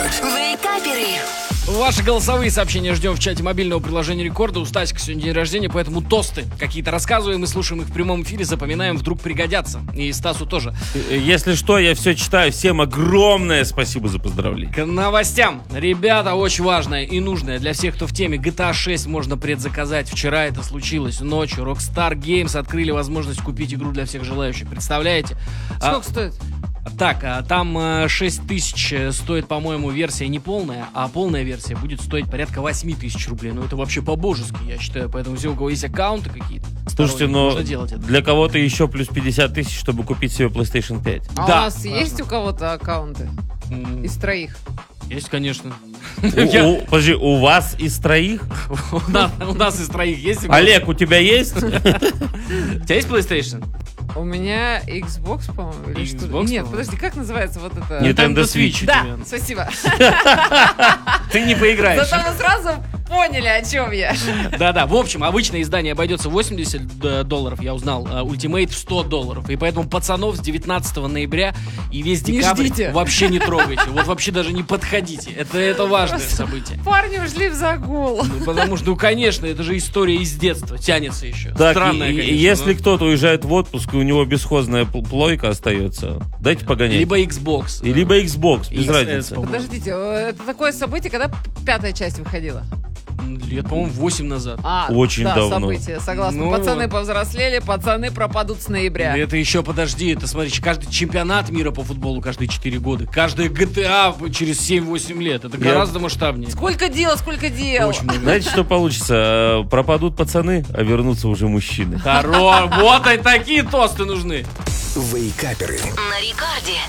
Вейкаперы. Ваши голосовые сообщения ждем в чате мобильного приложения Рекорда. У Стасика сегодня день рождения, поэтому тосты какие-то рассказываем и слушаем их в прямом эфире, запоминаем, вдруг пригодятся. И Стасу тоже. Если что, я все читаю. Всем огромное спасибо за поздравления. К новостям. Ребята, очень важное и нужное для всех, кто в теме. GTA 6 можно предзаказать. Вчера это случилось ночью. Rockstar Games открыли возможность купить игру для всех желающих. Представляете? Сколько стоит? Так, там 6 тысяч стоит, по-моему, версия не полная, а полная версия будет стоить порядка 8 тысяч рублей. Ну, это вообще по-божески, я считаю. Поэтому все, у кого есть аккаунты какие-то, Слушайте, но можно делать это. для кого-то еще плюс 50 тысяч, чтобы купить себе PlayStation 5. А Да, у нас важно. есть у кого-то аккаунты? Из троих? Есть, конечно. Подожди, у вас из троих? У нас из троих есть. Олег, у тебя есть? У тебя есть PlayStation? У меня Xbox, по-моему, или что? Xbox, Нет, по-моему. подожди, как называется вот это? Nintendo Switch. Да, спасибо. Ты не поиграешь. Зато мы сразу поняли, о чем я. Да-да, в общем, обычное издание обойдется $80, я узнал, Ultimate в $100. И поэтому пацанов с 19 ноября и весь Не декабрь ждите. вообще не трогайте. Вот вообще даже не подходите. Это важное событие. Парни ушли в загул. Ну, потому что, ну, конечно, это же история из детства, тянется еще. Так, Странная, и конечно, если но- кто-то уезжает в отпуск, и у него бесхозная плойка остается, дайте погонять. Либо Xbox. И либо Xbox, без XS, разницы. по-моему. Подождите, это такое событие, когда пятая часть выходила? Лет, по-моему, 8 назад. Очень да, давно. событие, согласна. Ну Пацаны вот. повзрослели, пацаны пропадут с ноября. Это еще, подожди, это, смотри, каждый чемпионат мира по футболу каждые 4 года. Каждая GTA через 7-8 лет. Это гораздо масштабнее. Сколько дел, сколько дел. Очень много. Знаете, что получится? Пропадут пацаны, а вернутся уже мужчины. Хорош, вот и такие тосты нужны. Вейкаперы. На Рекорде.